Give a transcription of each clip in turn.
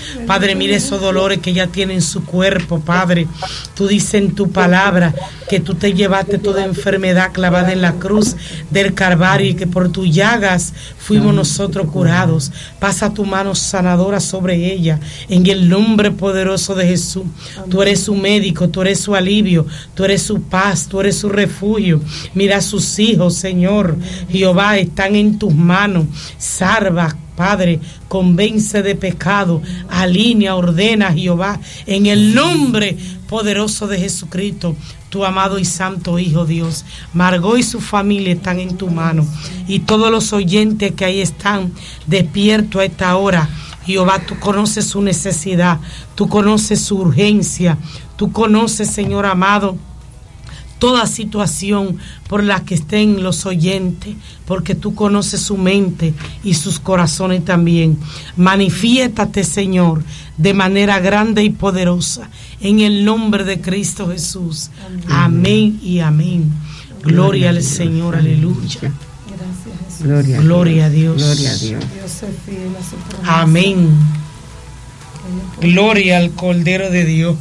Padre, mire esos dolores que ella tiene en su cuerpo, Padre. Tú dices en tu palabra que tú te llevaste toda enfermedad clavada en la cruz del Calvario y que por tus llagas fuimos nosotros curados. Pasa tu mano sanadora sobre ella en el nombre poderoso de Jesús. Tú eres su médico, tú eres su alivio, tú eres su paz, tú eres su refugio. Mira a sus hijos, Señor. Jehová, están en tus manos. Salva, Padre, convence de pecado, alinea, ordena, Jehová, en el nombre poderoso de Jesucristo, tu amado y santo Hijo Dios. Margot y su familia están en tu mano, y todos los oyentes que ahí están despiertos a esta hora, Jehová, tú conoces su necesidad, tú conoces su urgencia, tú conoces, Señor amado, toda situación por la que estén los oyentes, porque tú conoces su mente y sus corazones también. Manifiéstate, Señor, de manera grande y poderosa, en el nombre de Cristo Jesús. Amén y amén. Gloria al Señor, aleluya. Gloria a Dios. Gloria a Dios. Amén. Gloria al Cordero de Dios.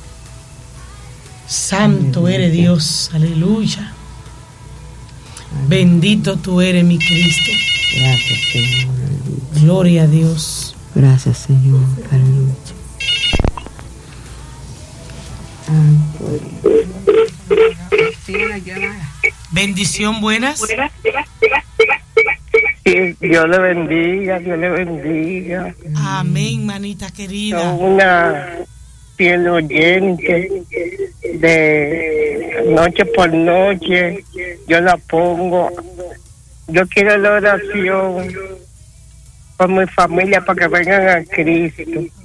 Santo eres Dios, aleluya. Bendito tú eres, mi Cristo. Gracias, Señor. Gloria a Dios. Gracias, Señor. Aleluya. Bendición, buenas. Dios le bendiga, Dios le bendiga. Amén, manita querida. Soy una fiel oyente de noche por noche. Yo la pongo. Yo quiero la oración por mi familia para que vengan a Cristo.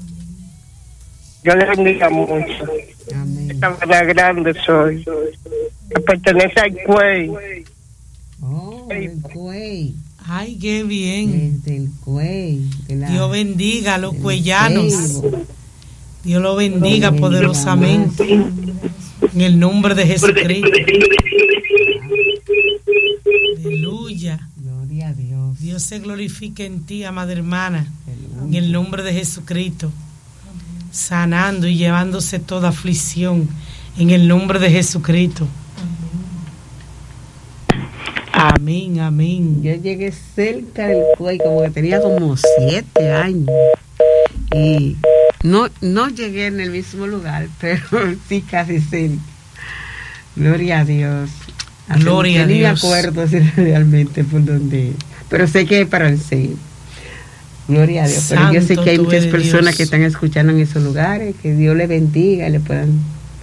Yo le bendiga mucho. Amén. Esta verdad grande soy. Que pertenece al Cuey. Oh, del Cuey. Ay, qué bien. Desde el Cuey. Dios bendiga a los cuellanos. Dios lo bendiga poderosamente. En el nombre de Jesucristo. Aleluya. Gloria a Dios. Dios se glorifique en ti, amada hermana. En el nombre de Jesucristo. Sanando y llevándose toda aflicción. En el nombre de Jesucristo. Amén, amén. Yo llegué cerca del Cuey, como que tenía como 7 años. Y no llegué en el mismo lugar, pero sí casi cerca. Gloria a Dios. Gloria a Dios. Ni me acuerdo si realmente por dónde. Pero sé que es para el 6. Gloria a Dios. Pero Santo, yo sé que hay muchas personas Dios que están escuchando en esos lugares. Que Dios les bendiga y le puedan.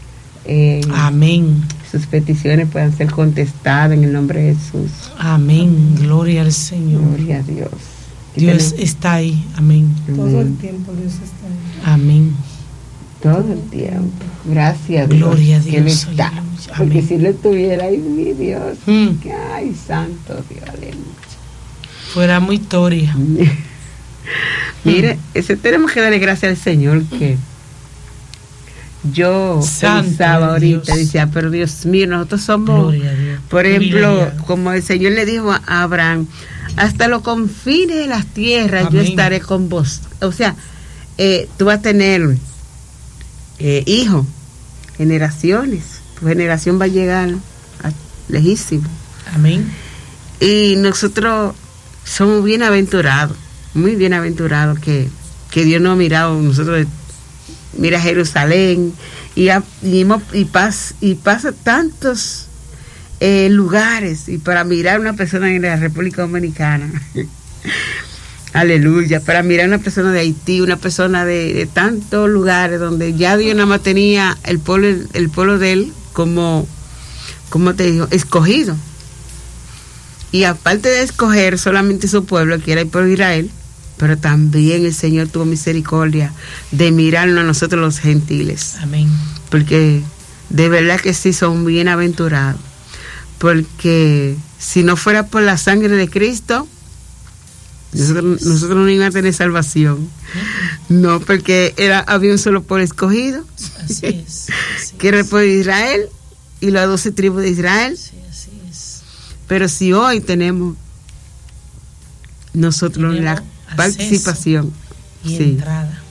Amén. Sus peticiones puedan ser contestadas en el nombre de Jesús. Amén. Gloria al Señor. Gloria a Dios. Dios está ahí. Amén. Todo el tiempo Dios está ahí. Amén. Todo el tiempo. Gracias a Dios. Gloria a Dios. Que Él está. Aleluya. Porque Amén. si Él estuviera ahí, mi Dios. Mm. Ay, santo Dios. Aleluya. Fuera muy historia. Mire, tenemos que darle gracias al Señor que yo Santo pensaba ahorita, Dios. decía, pero Dios mío, nosotros somos, Gloria a Dios. por ejemplo, Privilegiados. como el Señor le dijo a Abraham, hasta los confines de las tierras yo Amén. estaré con vos. O sea, tú vas a tener hijos, generaciones, tu generación va a llegar lejísimo. Amén. Y nosotros somos bienaventurados, muy bienaventurados que Dios nos ha mirado, nosotros mira Jerusalén y pasa tantos lugares y para mirar a una persona en la República Dominicana. Aleluya, para mirar a una persona de Haití, una persona de tantos lugares donde ya Dios nada más tenía el pueblo de él como te digo, escogido. Y aparte de escoger solamente su pueblo, que era el pueblo de Israel, pero también el Señor tuvo misericordia de mirarnos a nosotros los gentiles. Amén. Porque de verdad que sí son bienaventurados. Porque si no fuera por la sangre de Cristo, nosotros no íbamos a tener salvación. No, porque había un solo pueblo escogido, Así es. que era el pueblo de Israel y las 12 tribus de Israel. Sí, así es. Pero si hoy tenemos nosotros la participación y sí, entrada.